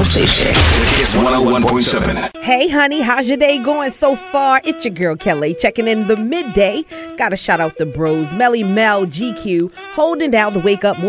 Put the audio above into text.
radio station. It's 101.7. Hey, honey, how's your day going so far? It's your girl, Kelly, checking in the midday. Gotta shout out the bros, Melly Mel, GQ, holding down the Wake Up Morning